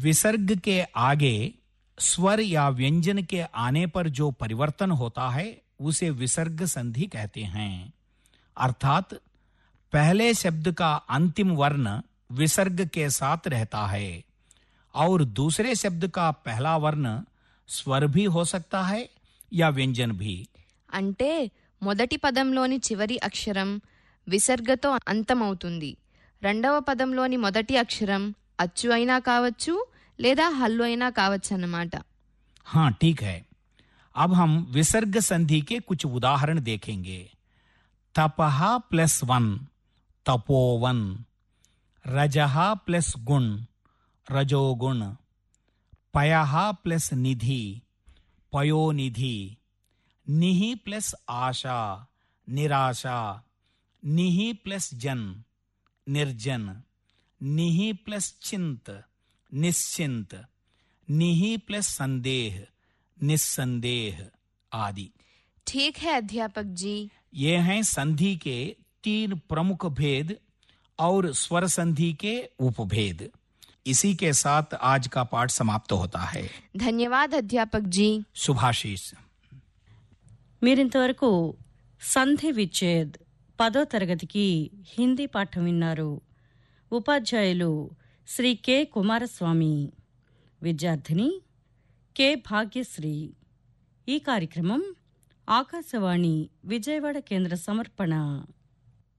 विसर्ग के आगे स्वर या व्यंजन के आने पर जो परिवर्तन होता है उसे विसर्ग संधि कहते हैं। अर्थात पहले शब्द का अंतिम वर्ण विसर्ग के साथ रहता है और दूसरे शब्द का पहला वर्ण स्वर भी हो सकता है या व्यंजन भी। అంటే మొదటి పదంలోని చివరి అక్షరం విసర్గతో అంతమవుతుంది. రెండవ పదంలోని మొదటి అక్షరం అచ్చు అయినా కావచ్చు లేదా హల్లు అయినా కావచ్చు అన్నమాట. हाँ ठीक है। अब हम विसर्ग संधि के कुछ उदाहरण देखेंगे। तपहा प्लस वन तपोवन, रजहा प्लस गुण रजोगुण, पयहा प्लस निधि पयोनिधि, निहि प्लस आशा निराशा, निहि प्लस जन निर्जन, निहि प्लस चिंत निश्चिंत, निहि प्लस संदेह निस्संदेह आदि। ठीक है अध्यापक जी। ये हैं संधि के 3 प्रमुख भेद और स्वर संधि के उपभेद। इसी के साथ आज का पाठ समाप्त होता है। धन्यवाद अध्यापक जी। शुभाशीष। మీరింతవరకు సంధి విచ్ఛేద్ 10వ తరగతికి హిందీ పాఠం విన్నారు. ఉపాధ్యాయులు శ్రీ కె కుమారస్వామి, విద్యార్థిని కె భాగ్యశ్రీ. ఈ కార్యక్రమం ఆకాశవాణి విజయవాడ కేంద్ర సమర్పణ.